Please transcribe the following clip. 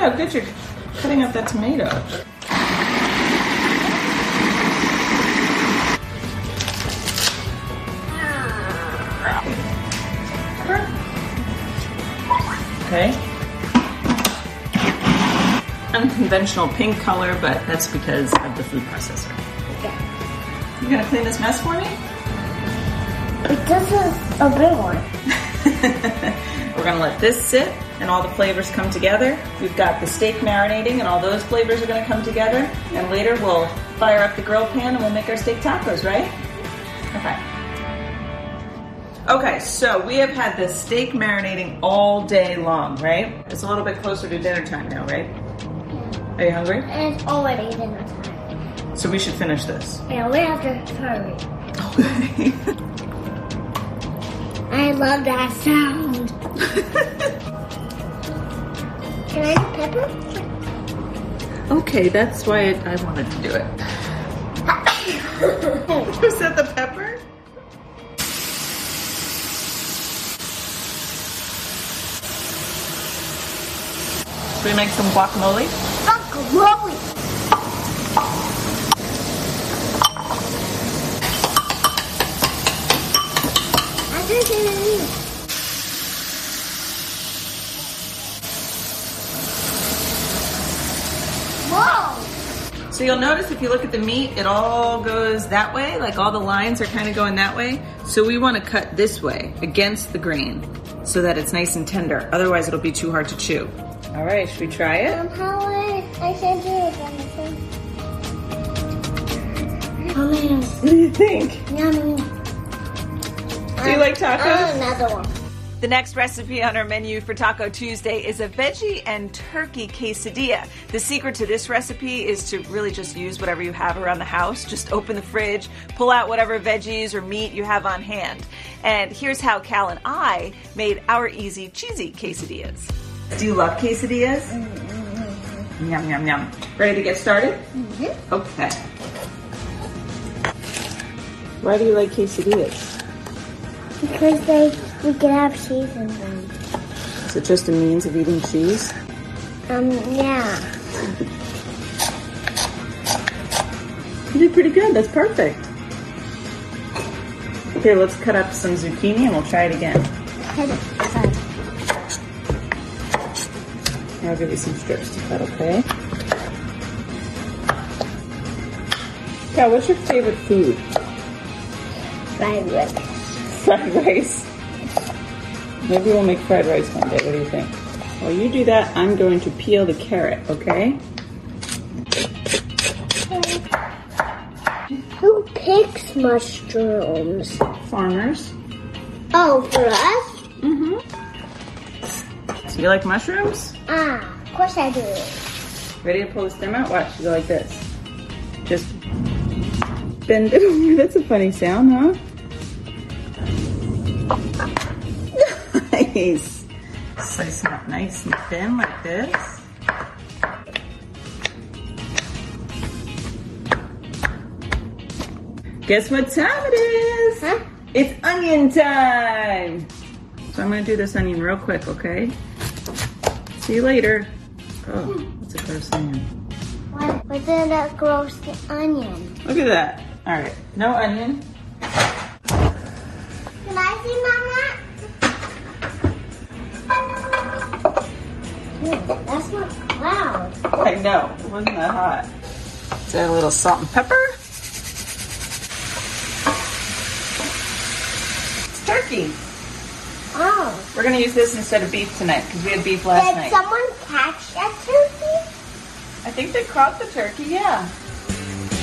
how good you're cutting up that tomato. Okay. Unconventional pink color, but that's because of the food processor. Okay. You gonna clean this mess for me? This is a big one. We're gonna let this sit and all the flavors come together. We've got the steak marinating and all those flavors are gonna come together. And later we'll fire up the grill pan and we'll make our steak tacos, right? Okay. Okay, so we have had the steak marinating all day long, right? It's a little bit closer to dinner time now, right? Are you hungry? And it's already dinner time. So we should finish this. Yeah, we have to hurry. Okay. I love that sound. Can I do pepper? Okay, that's why I wanted to do it. Was that the pepper? Should we make some guacamole? Guacamole! I think it is. Whoa! So you'll notice if you look at the meat, it all goes that way, like all the lines are kind of going that way. So we want to cut this way against the grain so that it's nice and tender. Otherwise it'll be too hard to chew. All right, should we try it? How I can do it, Jonathan. Oh man. What do you think? Yummy. Do you like tacos? Another one. The next recipe on our menu for Taco Tuesday is a veggie and turkey quesadilla. The secret to this recipe is to really just use whatever you have around the house. Just open the fridge, pull out whatever veggies or meat you have on hand. And here's how Cal and I made our easy, cheesy quesadillas. Do you love quesadillas? Mm-hmm. Yum, yum, yum. Ready to get started? Mm-hmm. Okay. Why do you like quesadillas? Because you can have cheese in them. Is it just a means of eating cheese? Yeah. You did pretty good. That's perfect. Here, let's cut up some zucchini and we'll try it again. I'll give you some strips to cut, okay? Cal, what's your favorite food? Fried rice. Fried rice. Maybe we'll make fried rice one day. What do you think? While you do that, I'm going to peel the carrot, okay? Who picks mushrooms? Farmers. Oh, for us? Mm-hmm. So you like mushrooms? Of course I do. Ready to pull the stem out? Watch, you go like this. Just bend it over. That's a funny sound, huh? Nice. Slice it up nice and thin like this. Guess what time it is? Huh? It's onion time. So I'm gonna do this onion real quick, okay? See you later. Oh, that's a gross onion. What did that gross the onion? Look at that. All right, no onion. Can I see Mama? That's not loud. I know, it wasn't that hot. Let's add a little salt and pepper. It's turkey. Oh. We're gonna use this instead of beef tonight because we had beef last Did night. someone catch that turkey? I think they caught the turkey, yeah.